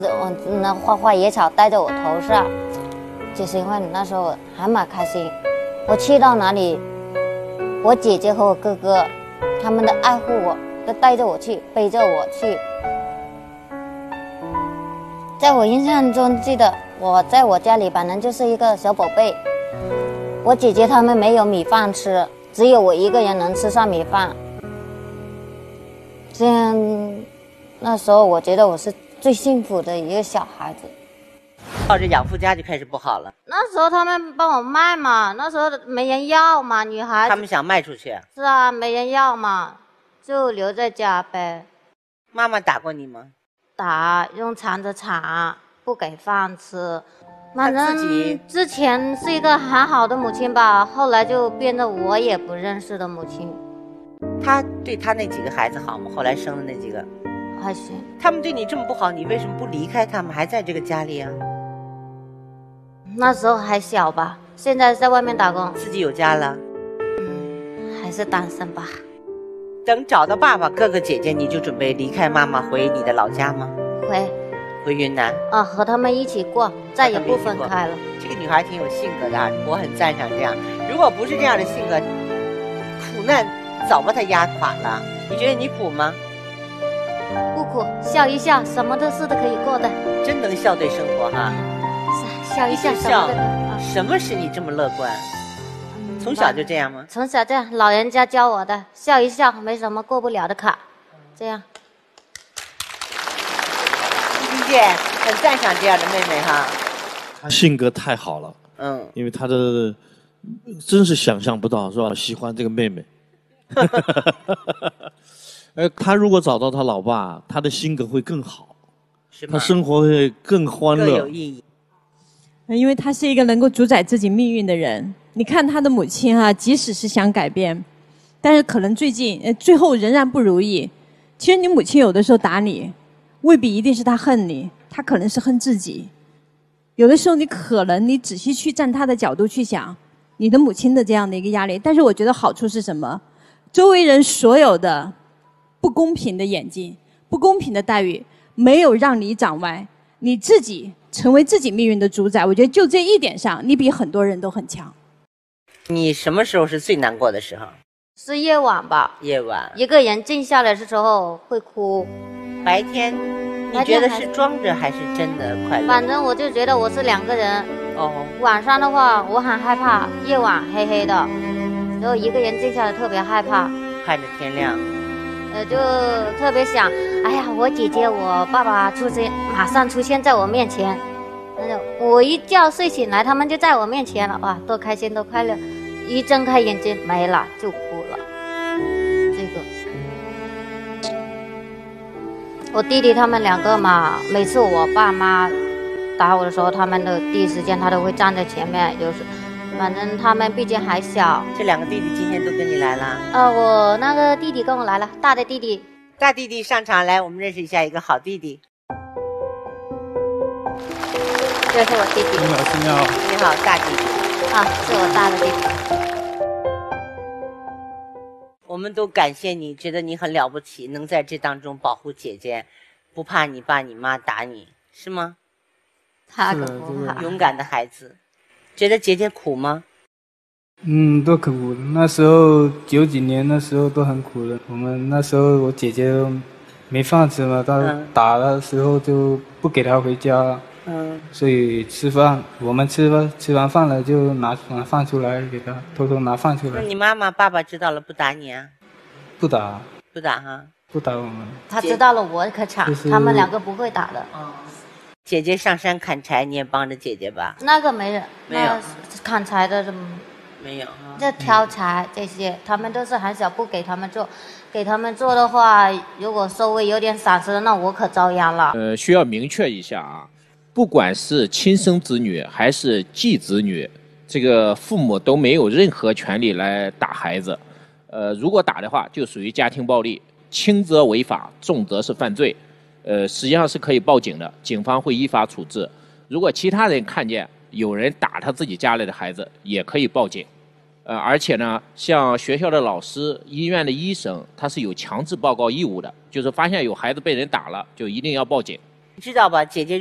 我那花花野草戴在我头上，就是因为那时候还蛮开心。我去到哪里，我姐姐和我哥哥他们都爱护我，都带着我去，背着我去。在我印象中记得我在我家里反正就是一个小宝贝，我姐姐他们没有米饭吃，只有我一个人能吃上米饭。这样那时候我觉得我是最幸福的一个小孩子。 到这养父家就开始不好了。 那时候他们帮我卖嘛，那时候没人要嘛，女孩子他们想卖出去。 是啊，没人要嘛，就留在家呗。 妈妈打过你吗？ 打，用铲子铲，不给饭吃。反正之前是一个很好的母亲吧，后来就变得我也不认识的母亲。 他对他那几个孩子好吗？后来生的那几个还行。 他们对你这么不好，你为什么不离开他们，还在这个家里啊？ 那时候还小吧，现在在外面打工， 自己有家了。 还是单身吧。 等找到爸爸、哥哥、姐姐，你就准备离开妈妈回你的老家吗？ 回云南啊，和他们一起过，再也不分开了。 这个女孩挺有性格的，我很赞赏这样。如果不是这样的性格，苦难早把她压垮了。你觉得你苦吗？ 不苦，笑一笑，什么的事都可以过的。 真能笑对生活哈。 笑一笑，什么都可以。 什么使你这么乐观？从小就这样吗？ 从小这样，老人家教我的，笑一笑，没什么过不了的坎。这样。 丽姐很赞赏这样的妹妹哈。 她性格太好了。因为她的真是想象不到是吧？喜欢这个妹妹。她如果找到她老爸，她的性格会更好，她生活会更欢乐， 更有意义。 因为他是一个能够主宰自己命运的人。你看他的母亲啊，即使是想改变，但是可能最后仍然不如意。其实你母亲有的时候打你，未必一定是她恨你，她可能是恨自己。有的时候你仔细去站她的角度去想，你的母亲的这样的一个压力。但是我觉得好处是什么？周围人所有的不公平的眼睛、不公平的待遇，没有让你长歪，你自己成为自己命运的主宰。我觉得就这一点上，你比很多人都很强。 你什么时候是最难过的时候？ 是夜晚吧。 夜晚， 一个人静下来的时候会哭。 白天，你觉得是装着还是真的快乐？ 反正我就觉得我是两个人。晚上的话，我很害怕，夜晚黑黑的，然后一个人静下来特别害怕， 看着天亮。 就特别想，哎呀，我姐姐、我爸爸马上出现在我面前。我一觉睡醒来，他们就在我面前了，哇，多开心，多快乐！一睁开眼睛没了，就哭了。这个，我弟弟他们两个嘛，每次我爸妈打我的时候，他们的第一时间他都会站在前面，反正他们毕竟还小。 这两个弟弟今天都跟你来了？ 我那个弟弟跟我来了，大的弟弟。 大弟弟上场来，我们认识一下一个好弟弟。 这是我弟弟。 你好，你好。 你好，大弟弟。 是我大的弟弟。 我们都感谢你，觉得你很了不起，能在这当中保护姐姐，不怕你爸你妈打你，是吗？ 他可不怕。 勇敢的孩子。觉得姐姐苦吗？ 都可苦。那时候90几年那时候都很苦的。我们那时候我姐姐没饭吃嘛，她打的时候就不给她回家。所以我们吃完饭了就拿饭出来给她，偷偷拿饭出来。 那你妈妈爸爸知道了不打你啊？ 不打。 不打哈？ 不打我们。 他知道了我可惨，他们两个不会打的。 姐姐上山砍柴，你也帮着姐姐吧？ 那个没人， 没有砍柴的没有。 这挑柴这些，他们都是很小，不给他们做。给他们做的话，如果稍微有点闪失，那我可遭殃了。 需要明确一下啊，不管是亲生子女还是继子女，这个父母都没有任何权利来打孩子。如果打的话，就属于家庭暴力，轻则违法，重则是犯罪。实际上是可以报警的，警方会依法处置。如果其他人看见有人打他自己家里的孩子，也可以报警。而且呢，像学校的老师、医院的医生，他是有强制报告义务的，就是发现有孩子被人打了，就一定要报警。 知道吧？姐姐